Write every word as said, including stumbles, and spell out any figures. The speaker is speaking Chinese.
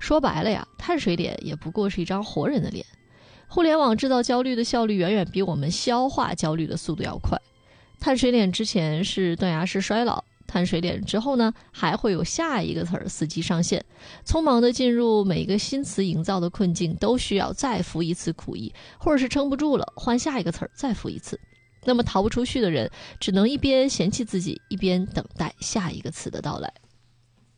说白了呀，碳水脸也不过是一张活人的脸。互联网制造焦虑的效率远远比我们消化焦虑的速度要快。碳水脸之前是断崖式衰老，碳水脸之后呢，还会有下一个词儿伺机上线。匆忙的进入每一个新词营造的困境，都需要再服一次苦役，或者是撑不住了，换下一个词儿再服一次。那么逃不出去的人，只能一边嫌弃自己，一边等待下一个词的到来。